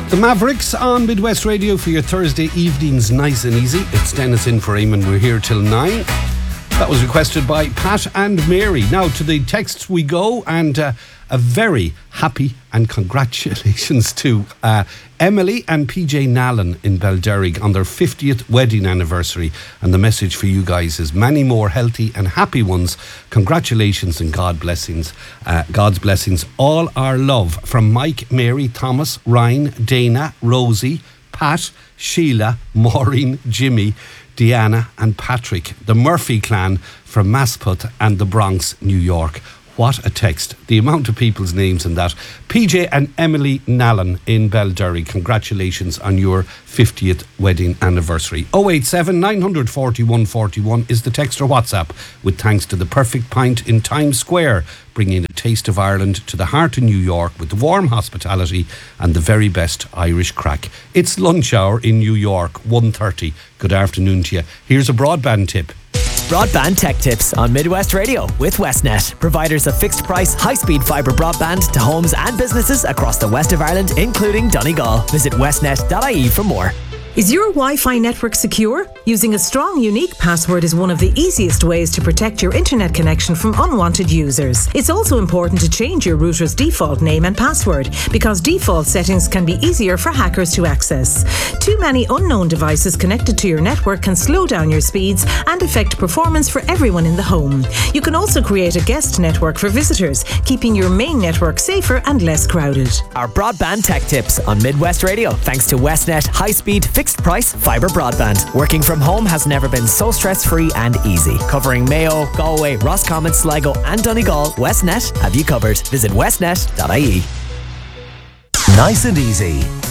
The Mavericks on Midwest Radio for your Thursday evenings, nice and easy. It's Dennis in for Eamon. We're here till 9. That was requested by Pat and Mary. Now to the texts we go, and a very happy and congratulations to Emily and PJ Nallen in Belderrig on their 50th wedding anniversary. And the message for you guys is many more healthy and happy ones. Congratulations and God's blessings. All our love from Mike, Mary, Thomas, Ryan, Dana, Rosie, Pat, Sheila, Maureen, Jimmy, Deanna and Patrick, the Murphy clan from Masput and the Bronx, New York. What a text. The amount of people's names in that. PJ and Emily Nallen in Belderry, congratulations on your 50th wedding anniversary. 087 941 41 is the text or WhatsApp, with thanks to the Perfect Pint in Times Square, bringing a taste of Ireland to the heart of New York with warm hospitality and the very best Irish crack. It's lunch hour in New York, 1:30. Good afternoon to you. Here's a broadband tip. Broadband Tech Tips on Midwest Radio with Westnet, providers of fixed price, high-speed fibre broadband to homes and businesses across the west of Ireland, including Donegal. Visit westnet.ie for more. Is your Wi-Fi network secure? Using a strong, unique password is one of the easiest ways to protect your internet connection from unwanted users. It's also important to change your router's default name and password, because default settings can be easier for hackers to access. Too many unknown devices connected to your network can slow down your speeds and affect performance for everyone in the home. You can also create a guest network for visitors, keeping your main network safer and less crowded. Our Broadband Tech Tips on Midwest Radio, thanks to Westnet high-speed fixed price fibre broadband. Working from home has never been so stress-free and easy. Covering Mayo, Galway, Roscommon, Sligo and Donegal, Westnet have you covered. Visit westnet.ie. Nice and easy.